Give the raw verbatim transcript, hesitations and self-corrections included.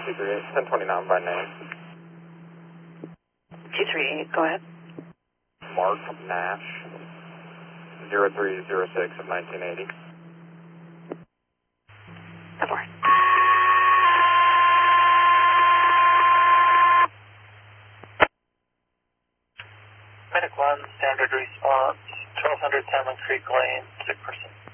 two three eight, ten twenty-nine by name. two three eight, go ahead. Mark Nash, zero three zero six of nineteen eighty. Four. Medic one, standard response, twelve hundred Salmon Creek Lane, sick person.